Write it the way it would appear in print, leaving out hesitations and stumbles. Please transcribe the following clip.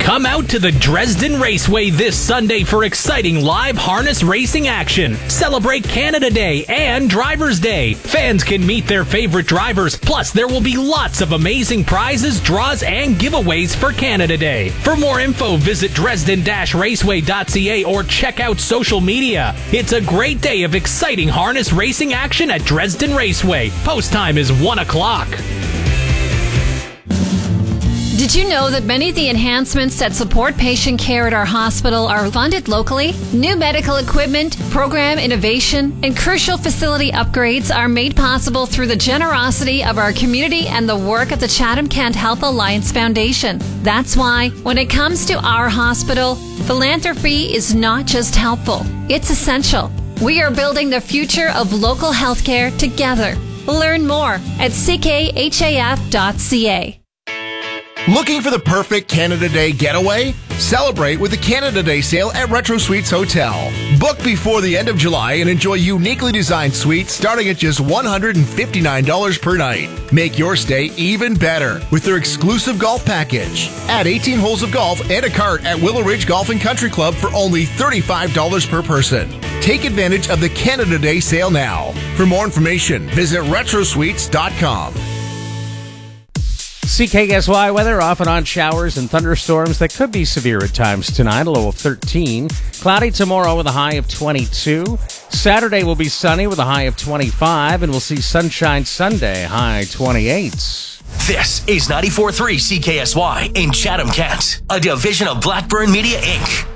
Come out to the Dresden Raceway this Sunday for exciting live harness racing action. Celebrate Canada Day and Drivers' Day. Fans can meet their favorite drivers, plus there will be lots of amazing prizes, draws, and giveaways for Canada Day. For more info, visit dresden-raceway.ca or check out social media. It's a great day of exciting harness racing action at Dresden Raceway. Post time is 1 o'clock. Did you know that many of the enhancements that support patient care at our hospital are funded locally? New medical equipment, program innovation, and crucial facility upgrades are made possible through the generosity of our community and the work of the Chatham-Kent Health Alliance Foundation. That's why, when it comes to our hospital, philanthropy is not just helpful, it's essential. We are building the future of local healthcare together. Learn more at ckhaf.ca. Looking for the perfect Canada Day getaway? Celebrate with the Canada Day sale at Retro Suites Hotel. Book before the end of July and enjoy uniquely designed suites starting at just $159 per night. Make your stay even better with their exclusive golf package. Add 18 holes of golf and a cart at Willow Ridge Golf and Country Club for only $35 per person. Take advantage of the Canada Day sale now. For more information, visit retrosuites.com. CKSY weather, off and on showers and thunderstorms that could be severe at times tonight, a low of 13. Cloudy tomorrow with a high of 22. Saturday will be sunny with a high of 25, and we'll see sunshine Sunday, high 28. This is 94.3 CKSY in Chatham-Kent, a division of Blackburn Media, Inc.